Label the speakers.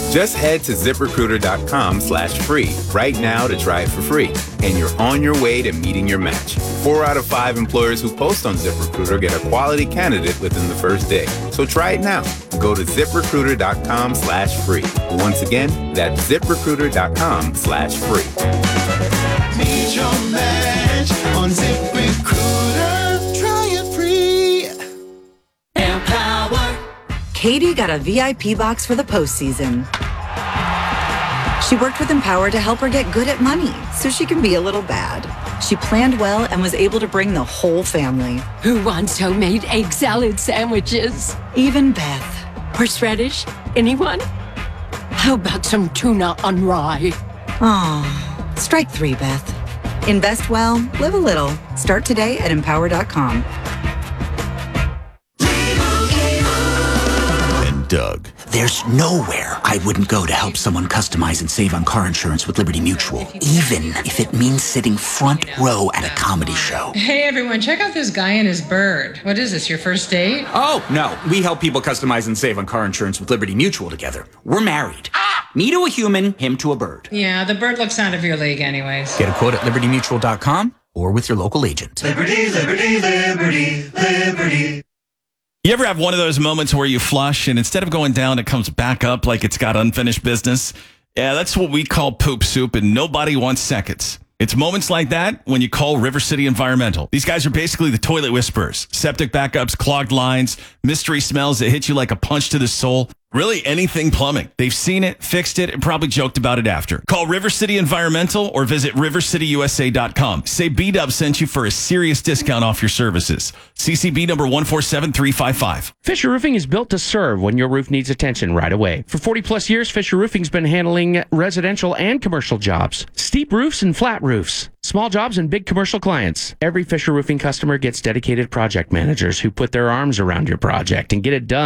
Speaker 1: Just head to ZipRecruiter.com/free right now to try it for free. And you're on your way to meeting your match. 4 out of 5 employers who post on ZipRecruiter get a quality candidate within the first day. So try it now. Go to ZipRecruiter.com/free. Once again, that's ZipRecruiter.com/free.
Speaker 2: Meet your match on ZipRecruiter. Try it free. Empower.
Speaker 3: Katie got a VIP box for the postseason. She worked with Empower to help her get good at money so she can be a little bad. She planned well and was able to bring the whole family.
Speaker 4: Who wants homemade egg salad sandwiches?
Speaker 3: Even Beth.
Speaker 4: Horseradish? Anyone? How about some tuna on rye?
Speaker 3: Aw, strike 3, Beth. Invest well, live a little. Start today at Empower.com.
Speaker 5: Doug.
Speaker 6: There's nowhere I wouldn't go to help someone customize and save on car insurance with Liberty Mutual, even if it means sitting front row at a comedy show.
Speaker 7: Hey everyone, check out this guy and his bird. What is this, your first date?
Speaker 6: Oh, no. We help people customize and save on car insurance with Liberty Mutual together. We're married. Me to a human, him to a bird.
Speaker 7: Yeah, the bird looks out of your league anyways.
Speaker 6: Get a quote at libertymutual.com or with your local agent.
Speaker 2: Liberty, liberty, liberty, liberty.
Speaker 8: You ever have one of those moments where you flush and instead of going down, it comes back up like it's got unfinished business? Yeah, that's what we call poop soup, and nobody wants seconds. It's moments like that when you call River City Environmental. These guys are basically the toilet whisperers. Septic backups, clogged lines, mystery smells that hit you like a punch to the soul. Really anything plumbing. They've seen it, fixed it, and probably joked about it after. Call River City Environmental or visit rivercityusa.com. Say B-Dub sent you for a serious discount off your services. CCB number 147355.
Speaker 9: Fisher Roofing is built to serve when your roof needs attention right away. For 40 plus years, Fisher Roofing's been handling residential and commercial jobs, steep roofs and flat roofs, small jobs and big commercial clients. Every Fisher Roofing customer gets dedicated project managers who put their arms around your project and get it done.